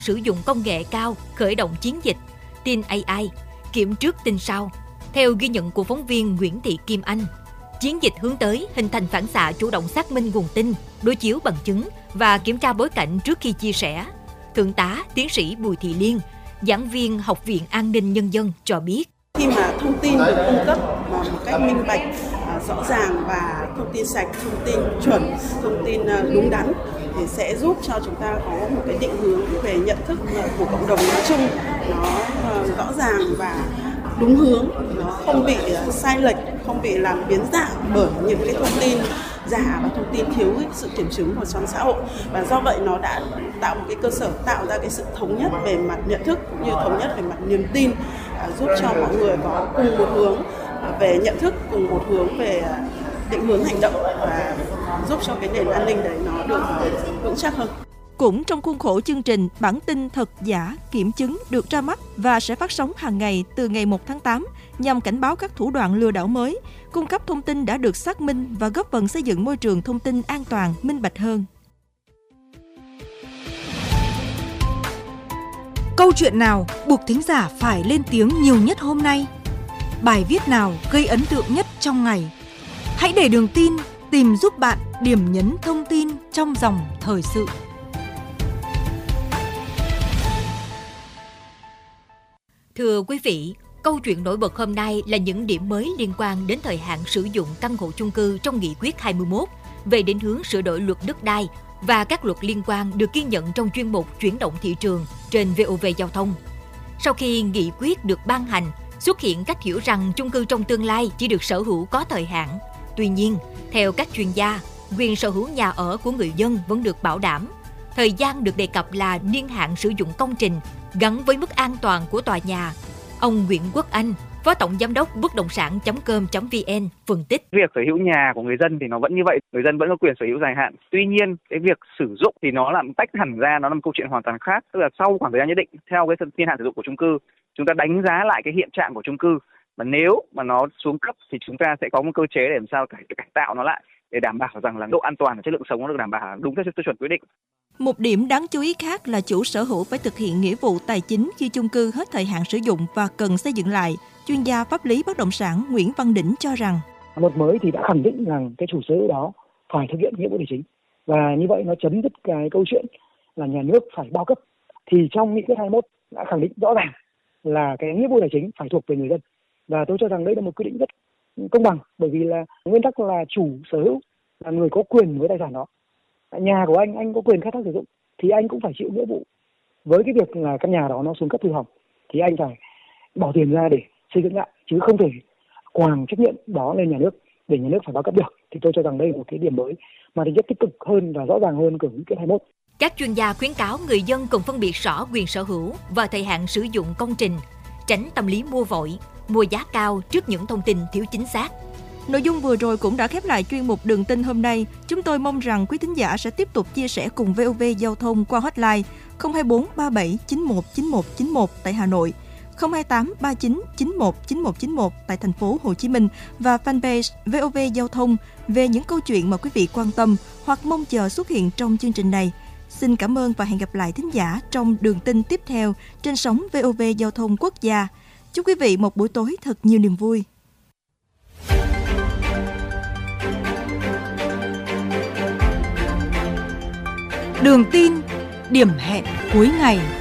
sử dụng công nghệ cao khởi động chiến dịch tin AI, kiểm trước tin sau. Theo ghi nhận của phóng viên Nguyễn Thị Kim Anh, chiến dịch hướng tới hình thành phản xạ chủ động xác minh nguồn tin, đối chiếu bằng chứng và kiểm tra bối cảnh trước khi chia sẻ. Thượng tá tiến sĩ Bùi Thị Liên, giảng viên Học viện An ninh Nhân dân cho biết. Khi mà thông tin được cung cấp một cách minh bạch, rõ ràng và thông tin sạch, thông tin chuẩn, thông tin đúng đắn thì sẽ giúp cho chúng ta có một cái định hướng về nhận thức của cộng đồng nói chung, nó rõ ràng và đúng hướng, nó không bị sai lệch, không bị làm biến dạng bởi những cái thông tin giả và thông tin thiếu sự kiểm chứng của trong xã hội. Và do vậy nó đã tạo một cái cơ sở, tạo ra cái sự thống nhất về mặt nhận thức cũng như thống nhất về mặt niềm tin, giúp cho mọi người có cùng một hướng về nhận thức, cùng một hướng về định hướng hành động và giúp cho cái nền an ninh đấy nó được vững chắc hơn. Cũng trong khuôn khổ chương trình Bản tin thật giả kiểm chứng được ra mắt và sẽ phát sóng hàng ngày từ ngày 1 tháng 8 nhằm cảnh báo các thủ đoạn lừa đảo mới, cung cấp thông tin đã được xác minh và góp phần xây dựng môi trường thông tin an toàn, minh bạch hơn. Câu chuyện nào buộc thính giả phải lên tiếng nhiều nhất hôm nay? Bài viết nào gây ấn tượng nhất trong ngày? Hãy để Đường Tin tìm giúp bạn điểm nhấn thông tin trong dòng thời sự. Thưa quý vị, câu chuyện nổi bật hôm nay là những điểm mới liên quan đến thời hạn sử dụng căn hộ chung cư trong Nghị quyết 21 về định hướng sửa đổi luật đất đai và các luật liên quan được ghi nhận trong chuyên mục Chuyển động thị trường trên VOV Giao thông. Sau khi nghị quyết được ban hành, xuất hiện cách hiểu rằng chung cư trong tương lai chỉ được sở hữu có thời hạn. Tuy nhiên, theo các chuyên gia, quyền sở hữu nhà ở của người dân vẫn được bảo đảm. Thời gian được đề cập là niên hạn sử dụng công trình gắn với mức an toàn của tòa nhà. Ông Nguyễn Quốc Anh, Phó Tổng Giám đốc Bất động sản.com.vn phân tích. Việc sở hữu nhà của người dân thì nó vẫn như vậy, người dân vẫn có quyền sở hữu dài hạn. Tuy nhiên, cái việc sử dụng thì nó làm tách hẳn ra, nó là một câu chuyện hoàn toàn khác. Tức là sau khoảng thời gian nhất định, theo cái niên hạn sử dụng của chung cư, chúng ta đánh giá lại cái hiện trạng của chung cư. Mà nếu mà nó xuống cấp thì chúng ta sẽ có một cơ chế để làm sao cải tạo nó lại để đảm bảo rằng là độ an toàn và chất lượng sống nó được đảm bảo đúng theo tiêu chuẩn quy định. Một điểm đáng chú ý khác là chủ sở hữu phải thực hiện nghĩa vụ tài chính khi chung cư hết thời hạn sử dụng và cần xây dựng lại. Chuyên gia pháp lý bất động sản Nguyễn Văn Đỉnh cho rằng luật mới thì đã khẳng định rằng cái chủ sở hữu đó phải thực hiện nghĩa vụ tài chính, và như vậy nó chấm dứt cái câu chuyện là nhà nước phải bao cấp. Thì trong nghị quyết 21 đã khẳng định rõ ràng là cái nghĩa vụ tài chính phải thuộc về người dân, và tôi cho rằng đây là một quy định rất công bằng, bởi vì là nguyên tắc là chủ sở hữu là người có quyền với tài sản đó. Nhà của anh có quyền khai thác sử dụng thì anh cũng phải chịu nghĩa vụ với cái việc là căn nhà đó nó xuống cấp hư hỏng thì anh phải bỏ tiền ra để xây dựng lại, chứ không thể quàng trách nhiệm đó lên nhà nước để nhà nước phải bao cấp được. Thì tôi cho rằng đây là một cái điểm mới mà tính chất tích cực hơn và rõ ràng hơn của nghị quyết 21. Các chuyên gia khuyến cáo người dân cần phân biệt rõ quyền sở hữu và thời hạn sử dụng công trình, tránh tâm lý mua vội, mua giá cao trước những thông tin thiếu chính xác. Nội dung vừa rồi cũng đã khép lại chuyên mục Đường Tin hôm nay. Chúng tôi mong rằng quý thính giả sẽ tiếp tục chia sẻ cùng VOV Giao thông qua hotline 024 37 91 91 91 tại Hà Nội, 028 39 91 91 91 tại thành phố Hồ Chí Minh và fanpage VOV Giao thông về những câu chuyện mà quý vị quan tâm hoặc mong chờ xuất hiện trong chương trình này. Xin cảm ơn và hẹn gặp lại thính giả trong Đường Tin tiếp theo trên sóng VOV Giao thông Quốc gia. Chúc quý vị một buổi tối thật nhiều niềm vui. Đường Tin, điểm hẹn cuối ngày.